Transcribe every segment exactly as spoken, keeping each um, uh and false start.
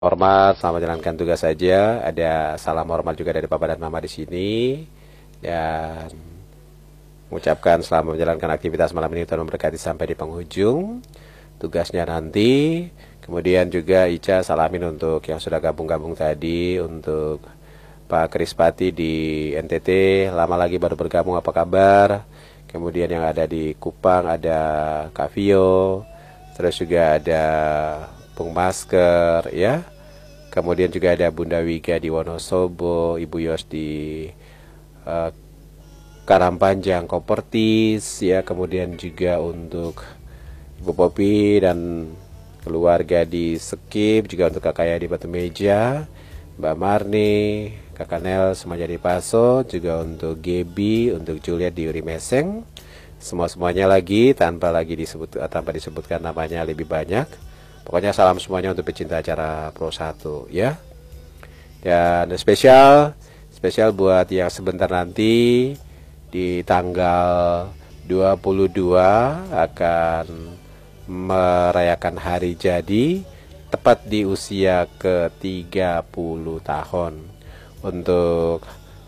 Hormat, selamat menjalankan tugas saja. Ada salam hormat juga dari Papa dan Mama di sini. Dan mengucapkan selamat menjalankan aktivitas malam ini, Tuhan memberkati sampai di penghujung tugasnya nanti. Kemudian juga Ica salamin untuk yang sudah gabung-gabung tadi, untuk Pak Krispati di N T T, lama lagi baru bergabung, apa kabar? Kemudian yang ada di Kupang ada Kak Vio, terus juga ada Bung Masker ya. Kemudian juga ada Bunda Wiga di Wonosobo, Ibu Yos di uh, Karangpanjang Kopertis ya. Kemudian juga untuk Ibu Popi dan keluarga di Sekip, juga untuk Kakak Ya di Batu Meja, Mbak Marni, Kakak Nel semuanya di Paso, juga untuk Gebi, untuk Juliet di Uri Meseng. Semua-semuanya lagi tanpa lagi disebut tanpa disebutkan namanya lebih banyak. Pokoknya salam semuanya untuk pecinta acara Pro satu ya. Dan spesial spesial buat yang sebentar nanti di tanggal dua puluh dua akan merayakan hari jadi, tepat di usia ke tiga puluh tahun. Untuk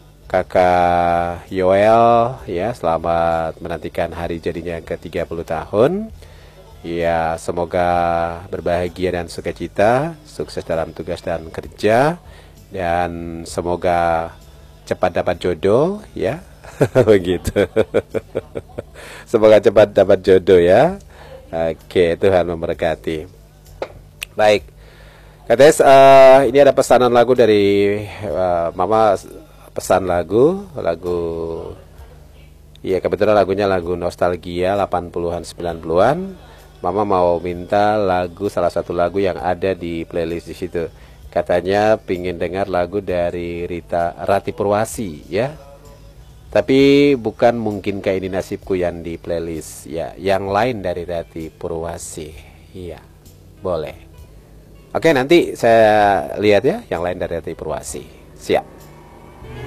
Kakak Yoel ya, selamat menantikan hari jadinya yang ke tiga puluh tahun. Ya, semoga berbahagia dan sukacita, sukses dalam tugas dan kerja, dan semoga cepat dapat jodoh ya. Begitu. Semoga cepat dapat jodoh ya. Oke, Tuhan memberkati. Baik, Kades, uh, ini ada pesanan lagu dari uh, Mama, pesan lagu, lagu, ya kebetulan lagunya lagu nostalgia delapan puluhan sembilan puluhan. Mama mau minta lagu, salah satu lagu yang ada di playlist di situ. Katanya pingin dengar lagu dari Rita Rati Purwasi ya. Tapi bukan Mungkinkah Ini Nasibku yang di playlist ya, yang lain dari Rati Purwasi. Iya, boleh. Oke, nanti saya lihat ya yang lain dari Rati Purwasi. Siap.